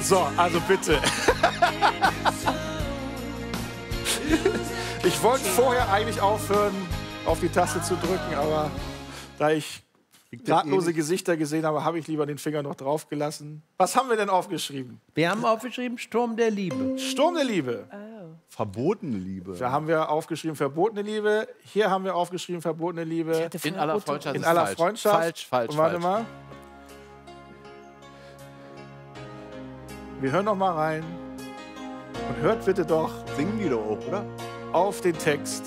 So, also bitte. Ich wollte vorher eigentlich aufhören, auf die Taste zu drücken, aber da ich ratlose Gesichter gesehen habe, habe ich lieber den Finger noch drauf gelassen. Was haben wir denn aufgeschrieben? Wir haben aufgeschrieben Sturm der Liebe. Sturm der Liebe. Oh. Verbotene Liebe. Da haben wir aufgeschrieben verbotene Liebe. Hier haben wir aufgeschrieben verbotene Liebe. In aller Freundschaft. In aller Freundschaft. Falsch, falsch, Und warte falsch. mal. Wir hören noch mal rein. Und hört bitte doch Singen die doch auch, oder? auf den Text.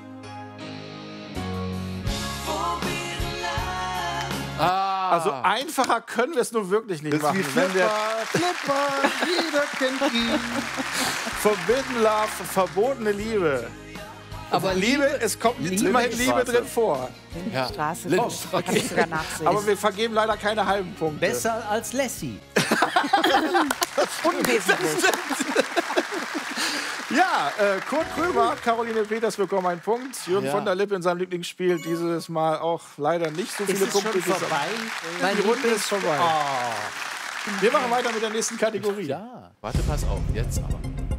Also einfacher können wir es nun wirklich nicht Das ist machen. wie Flipper, jeder kennt ihn. Forbidden Love, verbotene Liebe. Aber Liebe, es kommt immerhin Liebe drin vor. Ja. Straße. Lindenstraße. Oh, kann ich sogar nachsehen. Aber wir vergeben leider keine halben Punkte. besser als Lassie. Unwesentlich. Ja, Kurt Krömer, Caroline Peters bekommen einen Punkt. Jürgen Ja. von der Lippe in seinem Lieblingsspiel dieses Mal auch leider nicht so Ist viele es Punkte. schon vorbei? Mein Die Runde ist vorbei. Wir machen weiter mit der nächsten Kategorie. Ja, warte, pass auf, jetzt aber.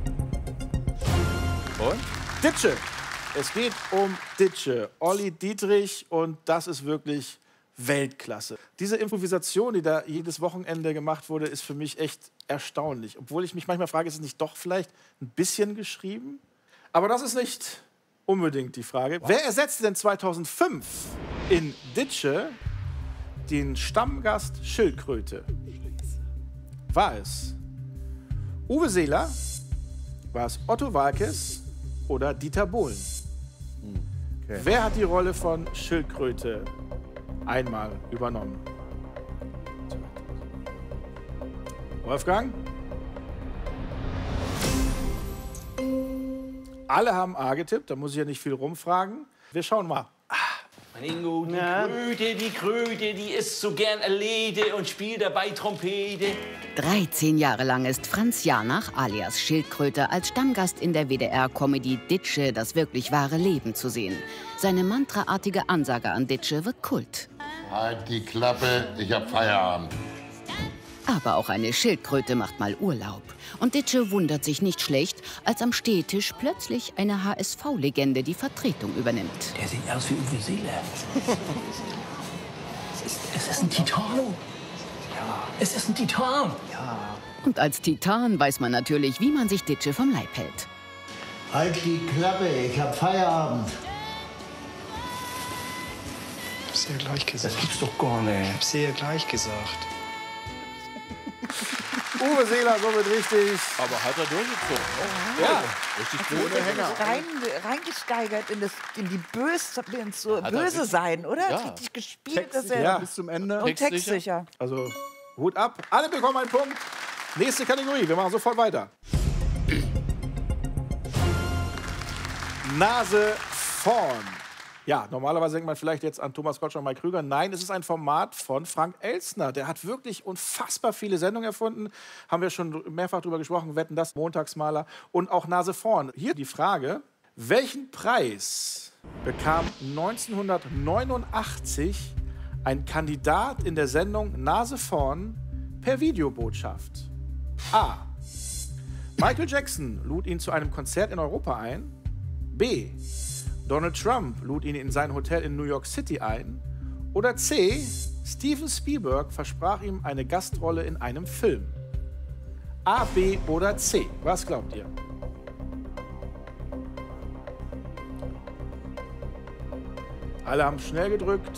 Und? Ditsche. Es geht um Ditsche. Olli Dietrich und das ist wirklich Weltklasse. Diese Improvisation, die da jedes Wochenende gemacht wurde, ist für mich echt erstaunlich. Obwohl ich mich manchmal frage, ist es nicht doch vielleicht ein bisschen geschrieben? Aber das ist nicht unbedingt die Frage. Wer ersetzte denn 2005 in Ditsche den Stammgast Schildkröte? War es Uwe Seeler, war es Otto Waalkes oder Dieter Bohlen? Okay. Wer hat die Rolle von Schildkröte einmal übernommen? Wolfgang? Alle haben A getippt, da muss ich ja nicht viel rumfragen. Wir schauen mal. Mein Ingo, die Kröte, die isst so gern Erlede und spielt dabei Trompete. 13 Jahre lang ist Franz Janach alias Schildkröte als Stammgast in der WDR-Comedy Ditsche, das wirklich wahre Leben zu sehen. Seine mantraartige Ansage an Ditsche wird Kult. Halt die Klappe, ich hab Feierabend. Aber auch eine Schildkröte macht mal Urlaub. Und Ditsche wundert sich nicht schlecht, als am Stehtisch plötzlich eine HSV-Legende die Vertretung übernimmt. Der sieht aus wie Uwe Seeler. Es ist ein Titan. Ja. Es ist ein Titan. Und als Titan weiß man natürlich, wie man sich Ditsche vom Leib hält. Halt die Klappe, ich hab Feierabend. Hab's ja gleich gesagt. Das gibt's doch gar nicht. Hab's ja gleich gesagt. Uwe Seeler, somit richtig. Aber hat er durchgezogen. Ja. Richtig gute Hänger. Reingesteigert in die ins so Hat er Böse richtig- sein, oder? Ja. Richtig gespielt, dass Ja, er bis zum Ende. und Textsicher. textsicher. Also Hut ab. Alle bekommen einen Punkt. Nächste Kategorie. Wir machen sofort weiter. Nase vorn. Ja, normalerweise denkt man vielleicht jetzt an Thomas Gottschalk und Mike Krüger. Nein, es ist ein Format von Frank Elstner. Der hat wirklich unfassbar viele Sendungen erfunden. Haben wir schon mehrfach drüber gesprochen. Wetten, das Montagsmaler und auch Nase vorn. Hier die Frage, welchen Preis bekam 1989 ein Kandidat in der Sendung Nase vorn per Videobotschaft? A. Michael Jackson lud ihn zu einem Konzert in Europa ein. B. Donald Trump lud ihn in sein Hotel in New York City ein. Oder C. Steven Spielberg versprach ihm eine Gastrolle in einem Film. A, B oder C? Was glaubt ihr? Alle haben schnell gedrückt.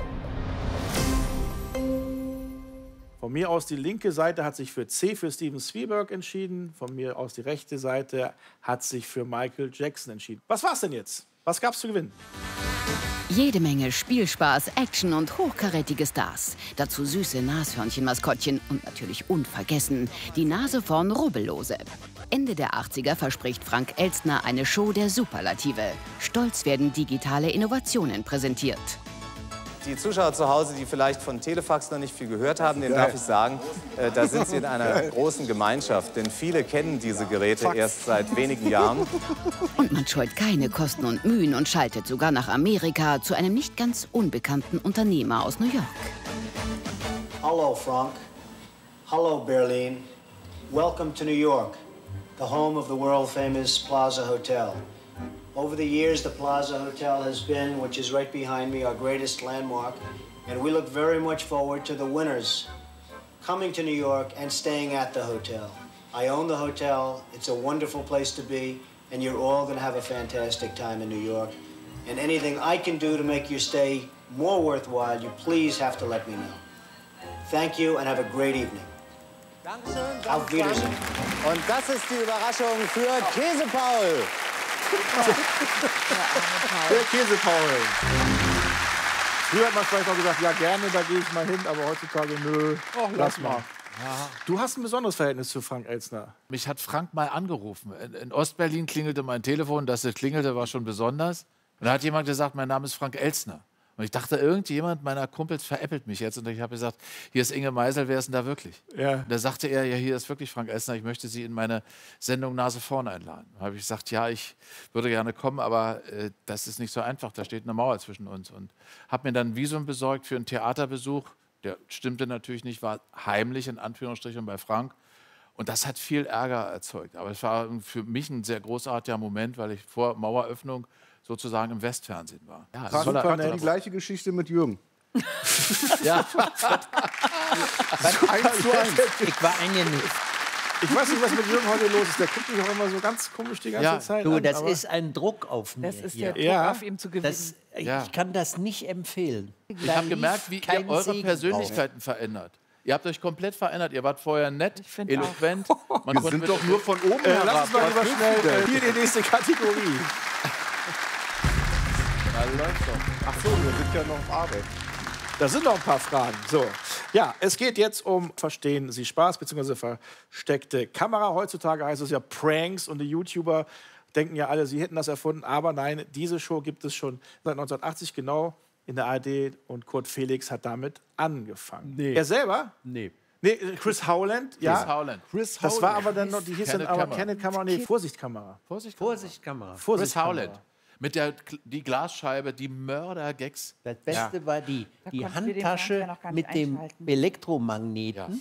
Von mir aus die linke Seite hat sich für C, für Steven Spielberg entschieden. Von mir aus die rechte Seite hat sich für Michael Jackson entschieden. Was war's denn jetzt? Was gab's zu gewinnen? Jede Menge Spielspaß, Action und hochkarätige Stars. Dazu süße Nashörnchen-Maskottchen und natürlich unvergessen die Nase vorn Rubbellose. Ende der 80er verspricht Frank Elstner eine Show der Superlative. Stolz werden digitale Innovationen präsentiert. Die Zuschauer zu Hause, die vielleicht von Telefax noch nicht viel gehört haben, denen darf ich sagen, da sind sie in einer großen Gemeinschaft. Denn viele kennen diese Geräte erst seit wenigen Jahren. Und man scheut keine Kosten und Mühen und schaltet sogar nach Amerika zu einem nicht ganz unbekannten Unternehmer aus New York. Hallo Frank. Hallo Berlin. welcome to New York, the home of the world-famous Plaza Hotel. Over the years, the Plaza Hotel has been, which is right behind me, our greatest landmark, and we look very much forward to the winners coming to New York and staying at the hotel. I own the hotel. It's a wonderful place to be, and you're all going to have a fantastic time in New York. And anything I can do to make your stay more worthwhile, you please have to let me know. Thank you and have a great evening. Dankeschön. Auf Wiedersehen. Und das ist die Überraschung für Käsepaul. Der Käsepaul. Früher hat man vielleicht auch gesagt, ja gerne, da gehe ich mal hin, aber heutzutage nö, lass mal. Ja. Du hast ein besonderes Verhältnis zu Frank Elstner. Mich hat Frank mal angerufen. In Ostberlin klingelte mein Telefon, dass es klingelte, war schon besonders. Und da hat jemand gesagt, mein Name ist Frank Elstner. Und ich dachte, irgendjemand meiner Kumpels veräppelt mich jetzt. Und ich habe gesagt, hier ist Inge Meisel, wer ist denn da wirklich? Ja. Und da sagte er, ja, hier ist wirklich Frank Elstner, ich möchte Sie in meine Sendung Nase vorn einladen. Da habe ich gesagt, ja, ich würde gerne kommen, aber das ist nicht so einfach, da steht eine Mauer zwischen uns. Und habe mir dann ein Visum besorgt für einen Theaterbesuch. Der stimmte natürlich nicht, war heimlich in Anführungsstrichen bei Frank. Und das hat viel Ärger erzeugt. Aber es war für mich ein sehr großartiger Moment, weil ich vor Maueröffnung sozusagen im Westfernsehen war. Ja, Krass, die gleiche Geschichte mit Jürgen. ja. 1:1. Ich war eingenickt. Ich weiß nicht, was mit Jürgen heute los ist. Der guckt mich auch immer so ganz komisch die ganze Zeit Du, an. das aber ist ein Druck auf mir. Das ist hier. der Druck, Ja. auf ihm zu gewinnen. Ich kann das nicht empfehlen. Ich habe gemerkt, wie ihr eure Persönlichkeiten verändert. Ihr habt euch komplett verändert. Ihr wart vorher nett, find eloquent. Man Wir konnte sind mit doch nur von oben herab. lass uns mal lieber schnell hier die nächste Kategorie. Na, läuft doch. Ach so, wir sind ja noch auf Arbeit. Da sind noch ein paar Fragen. So, ja, es geht jetzt um Verstehen Sie Spaß bzw. versteckte Kamera. Heutzutage heißt es ja Pranks und die YouTuber denken ja alle, sie hätten das erfunden. Aber nein, diese Show gibt es schon seit 1980 genau in der ARD und Kurt Felix hat damit angefangen. Nee. Er selber? Nee. Nee, Chris Howland. Ja, Chris Howland. das war aber dann noch, die hieß dann aber Canon-Kamera. Canon-Kamera, nee, Vorsichtkamera. Vorsichtkamera. Chris Vorsichtkamera. Howland. Mit die Glasscheibe, die Mörder-Gags. Das Beste war die konnten wir den Handtasche Fernseher noch gar nicht mit dem einschalten. Elektromagneten.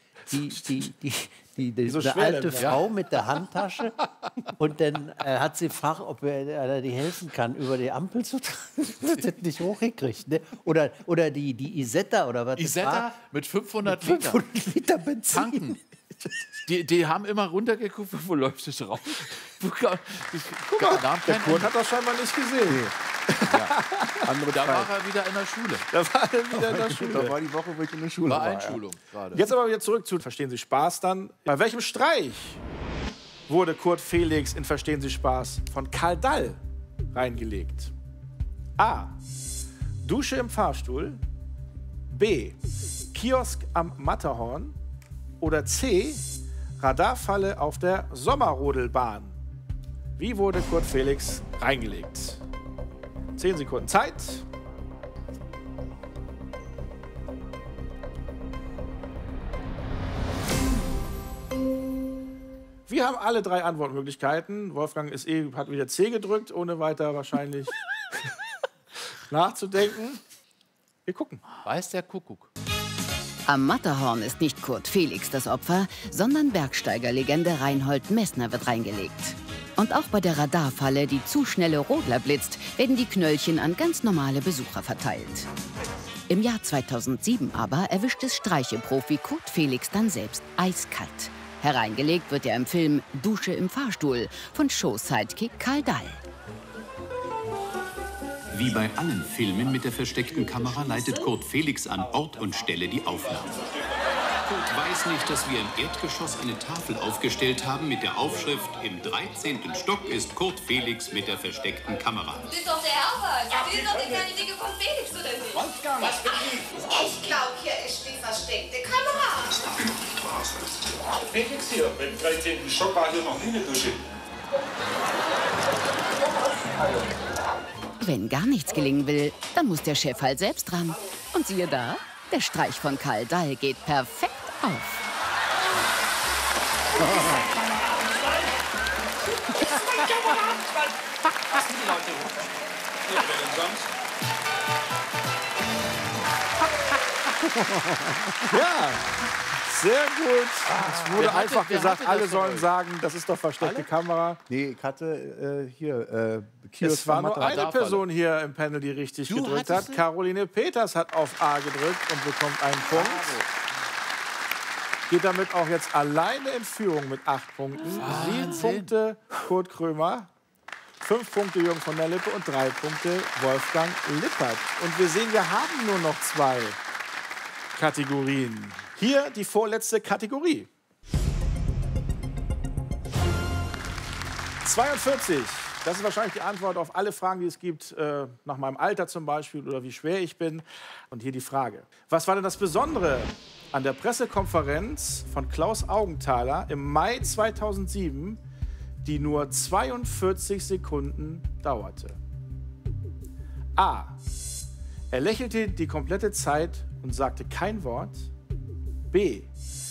Die so eine schwer alte denn, ja. Frau mit der Handtasche. Und dann hat sie gefragt, ob er die helfen kann, über die Ampel zu tragen. Das hat nicht hochgekriegt. Ne? Oder die Isetta oder was das Isetta war. mit 500 Liter 500 Liter Benzin. Tanken. Die haben immer runtergeguckt, wo läuft es raus. Guck mal, Der Kurt hat das scheinbar nicht gesehen. da war er wieder in der Schule. Da war er wieder in der Da Schule. war die Woche, wo ich in der Schule War war. Einschulung gerade. Jetzt aber wieder zurück zu Verstehen Sie Spaß dann. Bei welchem Streich wurde Kurt Felix in Verstehen Sie Spaß von Karl Dall reingelegt? A. Dusche im Fahrstuhl. B. Kiosk am Matterhorn. Oder C. Radarfalle auf der Sommerrodelbahn. Wie wurde Kurt Felix reingelegt? 10 Sekunden Zeit. Wir haben alle 3 Antwortmöglichkeiten. Wolfgang hat wieder C gedrückt, ohne weiter wahrscheinlich nachzudenken. Wir gucken. Weiß der Kuckuck. Am Matterhorn ist nicht Kurt Felix das Opfer, sondern Bergsteigerlegende Reinhold Messner wird reingelegt. Und auch bei der Radarfalle, die zu schnelle Rodler blitzt, werden die Knöllchen an ganz normale Besucher verteilt. Im Jahr 2007 aber erwischt es Streicheprofi Kurt Felix dann selbst eiskalt. Hereingelegt wird er im Film Dusche im Fahrstuhl von Show-Sidekick Karl Dall. Wie bei allen Filmen mit der versteckten Kamera leitet Kurt Felix an Ort und Stelle die Aufnahmen. Kurt weiß nicht, dass wir im Erdgeschoss eine Tafel aufgestellt haben mit der Aufschrift „Im 13. Stock ist Kurt Felix mit der versteckten Kamera“. Das ist doch der Herbert. Sie sind doch die kleine Dicke von Felix, oder nicht? Wolfgang! Was für Ich glaube, hier ist die versteckte Kamera. Das darf doch nicht wahr sein. Felix hier, beim 13. Stock war hier noch nie eine Dusche. Wenn gar nichts gelingen will, dann muss der Chef halt selbst dran. Und siehe da, der Streich von Karl Dall geht perfekt auf. Passen die Leute hoch. Ja, wer denn sonst? Ja, Sehr gut. Es wurde einfach gesagt, alle das sollen von euch? sagen, das ist doch versteckte Kamera. Nee, ich hatte Es war nur eine Person hier im Panel, die richtig gedrückt hat. Caroline Peters hat auf A gedrückt und bekommt einen Punkt. Geht damit auch jetzt alleine in Führung mit 8 Punkten. 7 Punkte Kurt Krömer, 5 Punkte Jürgen von der Lippe und 3 Punkte Wolfgang Lippert. Und wir sehen, wir haben nur noch 2 Kategorien. Hier die vorletzte Kategorie. 42. Das ist wahrscheinlich die Antwort auf alle Fragen, die es gibt, nach meinem Alter zum Beispiel oder wie schwer ich bin. Und hier die Frage. Was war denn das Besondere an der Pressekonferenz von Klaus Augenthaler im Mai 2007, die nur 42 Sekunden dauerte? A. Er lächelte die komplette Zeit und sagte kein Wort. B.